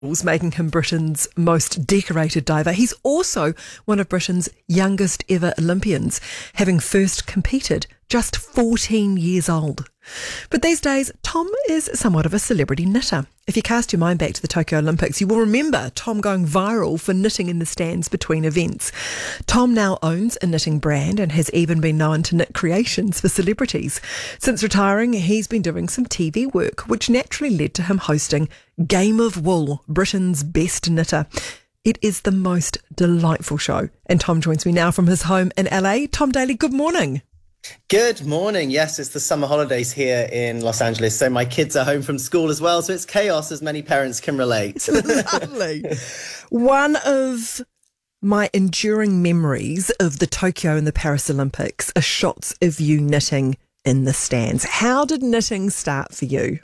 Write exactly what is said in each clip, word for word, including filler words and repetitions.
making him Britain's most decorated diver. He's also one of Britain's youngest ever Olympians, having first competed just fourteen years old. But these days, Tom is somewhat of a celebrity knitter. If you cast your mind back to the Tokyo Olympics, you will remember Tom going viral for knitting in the stands between events. Tom now owns a knitting brand and has even been known to knit creations for celebrities. Since retiring, he's been doing some T V work, which naturally led to him hosting Game of Wool, Britain's Best Knitter. It is the most delightful show. And Tom joins me now from his home in L A. Tom Daley, good morning. Good morning. Yes, it's the summer holidays here in Los Angeles, so my kids are home from school as well, so it's chaos, as many parents can relate. Lovely. One of my enduring memories of the Tokyo and the Paris Olympics are shots of you knitting in the stands. How did knitting start for you?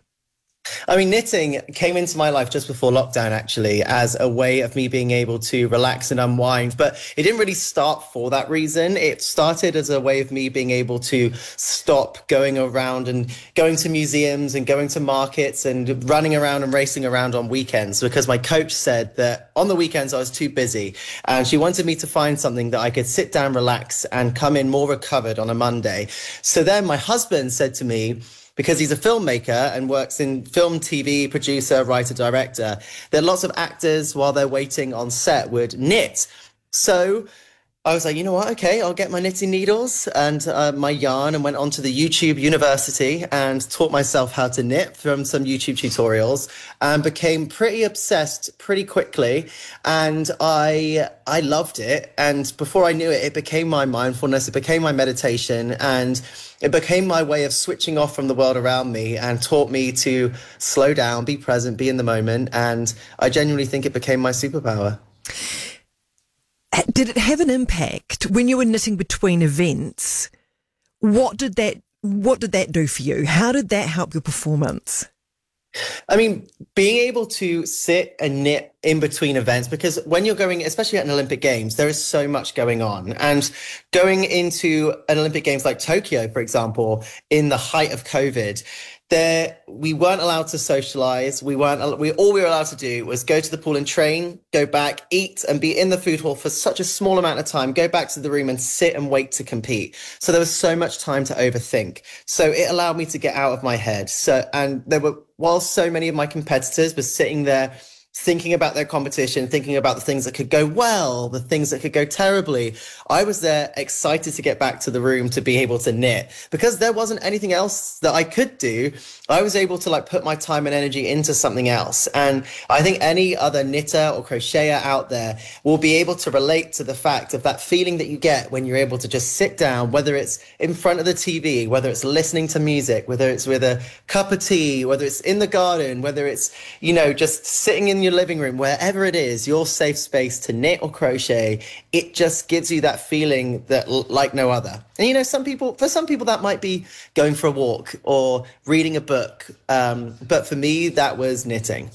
I mean, knitting came into my life just before lockdown, actually, as a way of me being able to relax and unwind. But it didn't really start for that reason. It started as a way of me being able to stop going around and going to museums and going to markets and running around and racing around on weekends, because my coach said that on the weekends I was too busy and she wanted me to find something that I could sit down, relax and come in more recovered on a Monday. So then my husband said to me, because he's a filmmaker and works in film, T V, producer, writer, director, that lots of actors, while they're waiting on set, would knit. So I was like, you know what? Okay, I'll get my knitting needles and uh, my yarn, and went onto the YouTube University and taught myself how to knit from some YouTube tutorials, and became pretty obsessed pretty quickly. And I I loved it. And before I knew it, it became my mindfulness. It became my meditation, and it became my way of switching off from the world around me, and taught me to slow down, be present, be in the moment. And I genuinely think it became my superpower. Did it have an impact when you were knitting between events? What did that what did that do for you? How did that help your performance? I mean, being able to sit and knit in between events, because when you're going, especially at an Olympic Games, there is so much going on. And going into an Olympic Games like Tokyo, for example, in the height of COVID, there we weren't allowed to socialize. We weren't. We all we were allowed to do was go to the pool and train, go back, eat, and be in the food hall for such a small amount of time. Go back to the room and sit and wait to compete. So there was so much time to overthink. So it allowed me to get out of my head. So and there were while so many of my competitors were sitting there thinking about their competition, thinking about the things that could go well, the things that could go terribly, I was there excited to get back to the room to be able to knit, because there wasn't anything else that I could do. I was able to like put my time and energy into something else. And I think any other knitter or crocheter out there will be able to relate to the fact of that feeling that you get when you're able to just sit down, whether it's in front of the T V, whether it's listening to music, whether it's with a cup of tea, whether it's in the garden, whether it's, you know, just sitting in your living room, wherever it is, your safe space to knit or crochet. It just gives you that feeling that like no other. And, you know, some people, for some people that might be going for a walk or reading a book. Um, but for me, that was knitting.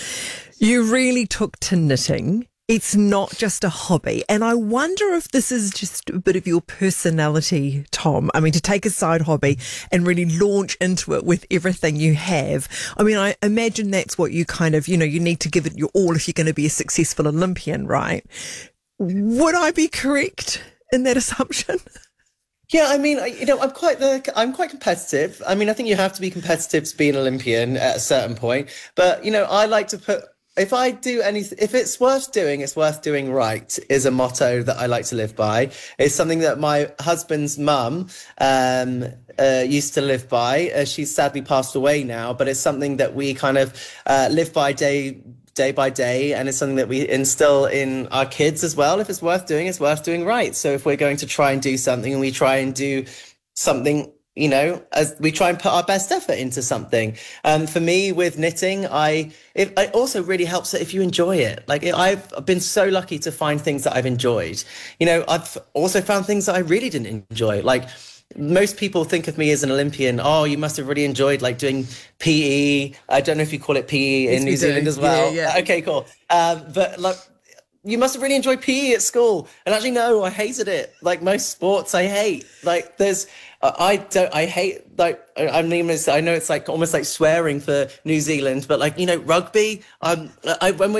You really took to knitting. It's not just a hobby. And I wonder if this is just a bit of your personality, Tom. I mean, to take a side hobby and really launch into it with everything you have. I mean, I imagine that's what you kind of, you know, you need to give it your all if you're going to be a successful Olympian, right? Would I be correct in that assumption? Yeah, I mean, you know, I'm quite the, I'm quite competitive. I mean, I think you have to be competitive to be an Olympian at a certain point. But, you know, I like to put, if I do anything, if it's worth doing, it's worth doing right, is a motto that I like to live by. It's something that my husband's mum um, uh, used to live by. Uh, she's sadly passed away now, but it's something that we kind of uh, live by day day by day, and it's something that we instill in our kids as well. If it's worth doing, it's worth doing right. So if we're going to try and do something, and we try and do something, you know, as we try and put our best effort into something. Um, for me, with knitting, I it, it also really helps that if you enjoy it. Like I've been so lucky to find things that I've enjoyed. You know, I've also found things that I really didn't enjoy. Like most people think of me as an Olympian. Oh, you must have really enjoyed like doing P E. I don't know if you call it P E in Yes, New we Zealand do. as well. Yeah, yeah. Okay, cool. Um, but like, you must have really enjoyed P E at school. And actually, no, I hated it. Like most sports, I hate. Like there's, uh, I don't, I hate, like, I I mean, it's, I know it's like almost like swearing for New Zealand, but like, you know, rugby, um, I, when we